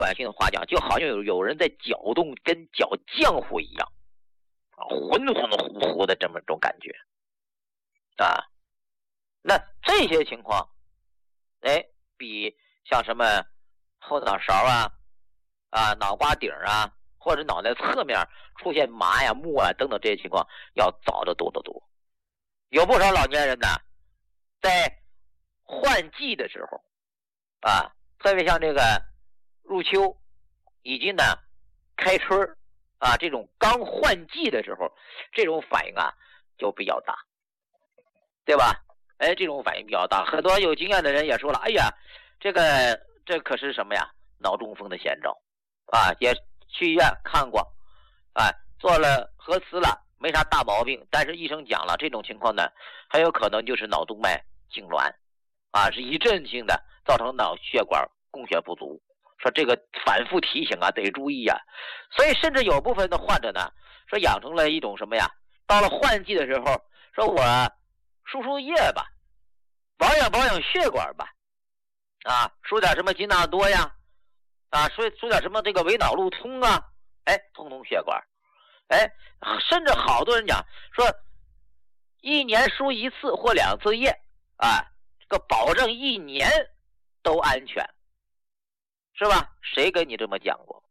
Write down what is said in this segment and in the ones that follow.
百姓的话讲，就好像有人在搅动，跟搅浆糊一样，浑浑乎乎的这么种感觉啊。那这些情况，比像什么后脑勺脑瓜顶或者脑袋侧面出现麻呀、木啊等等这些情况要早得多得多。有不少老年人呢，在换季的时候特别像这个入秋以及呢开春这种刚换季的时候，这种反应就比较大，对吧？这种反应比较大，很多有经验的人也说了，哎呀，这可是什么呀？脑中风的先兆也去医院看过做了核磁了，没啥大毛病，但是医生讲了，这种情况呢，很有可能就是脑动脉痉挛是一阵性的，造成脑血管供血不足。说这个反复提醒得注意所以甚至有部分的患者呢，说养成了一种什么呀？到了换季的时候，说我输液吧，保养血管吧，输点什么金纳多呀，输点什么这个维脑路通通血管，甚至好多人讲说，一年输1次或2次液这个保证1年都安全，是吧？谁跟你这么讲过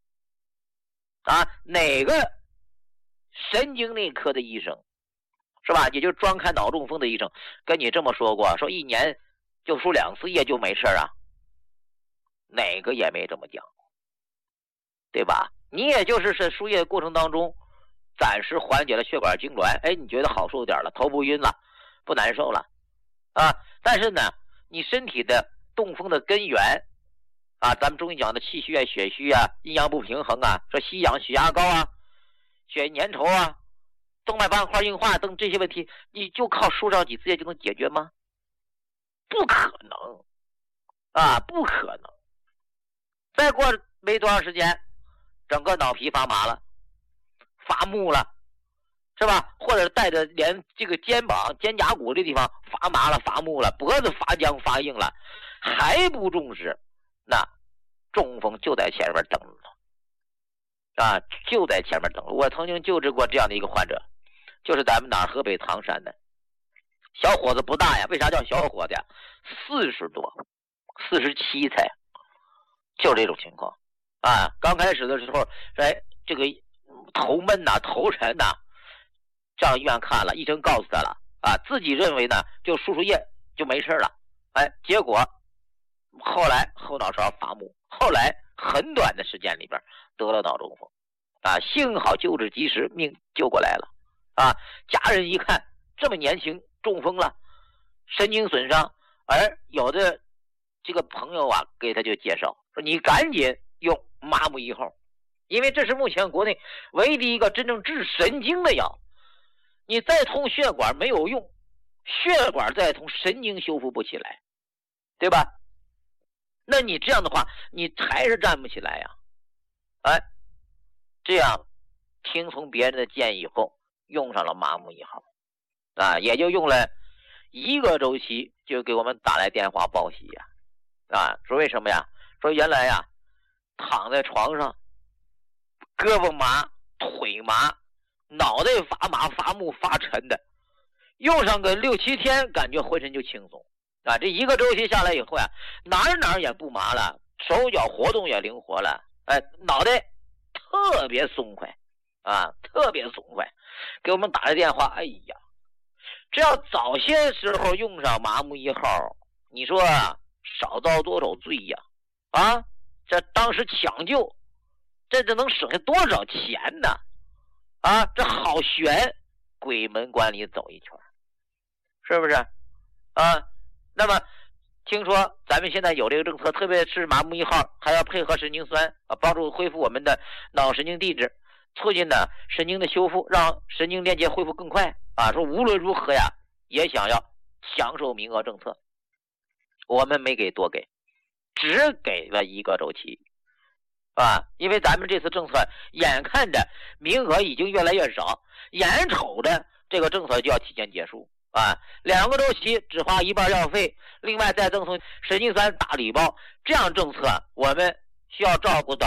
哪个神经内科的医生，是吧？也就专看脑中风的医生跟你这么说过，说1年就输2次液就没事哪个也没这么讲，对吧？你也就是输液的过程当中暂时缓解了血管痉挛，你觉得好受点了，头不晕了，不难受了但是呢，你身体的中风的根源咱们中医讲的气虚血虚阴阳不平衡说吸氧、血压高血液粘稠动脉斑块硬化等这些问题，你就靠输上几次液就能解决吗？不可能不可能。再过没多长时间，整个脑皮发麻了，发木了，是吧？或者带着连这个肩膀、肩胛骨这地方发麻了、发木了，脖子发僵、发硬了，还不重视，那中风就在前面等了就在前面等了。我曾经救治过这样的一个患者，就是咱们河北唐山的小伙子，不大呀。为啥叫小伙子呀？40多，47才，就这种情况刚开始的时候，这个头闷头沉上医院看了，医生告诉他了自己认为呢就输液就没事了，结果后来后脑勺发木，后来很短的时间里边得了脑中风幸好救治及时，命救过来了家人一看这么年轻中风了，神经损伤，而有的这个朋友给他就介绍说，你赶紧用麻木1号，因为这是目前国内唯一的一个真正治神经的药。你再通血管没有用，血管再通神经修复不起来，对吧？那你这样的话，你还是站不起来呀这样听从别人的建议以后，用上了麻木1号也就用了1个周期，就给我们打来电话报喜说为什么呀？说原来躺在床上胳膊麻、腿麻、脑袋发麻、发木、发沉的，用上个6、7天，感觉浑身就轻松这1个周期下来以后哪也不麻了，手脚活动也灵活了脑袋特别松快特别松快，给我们打来电话，哎呀，这要早些时候用上麻木1号，你说少遭多少罪呀这当时抢救这能省下多少钱呢这好悬，鬼门关里走一圈，是不是那么听说咱们现在有这个政策，特别是麻木1号还要配合神经酸帮助恢复我们的脑神经递质，促进呢神经的修复，让神经连接恢复更快说无论如何也想要享受名额政策，我们没给多给，只给了1个周期因为咱们这次政策眼看着名额已经越来越少，眼瞅着这个政策就要提前结束2个周期只花1半药费，另外再赠送神经酸大礼包，这样政策我们需要照顾到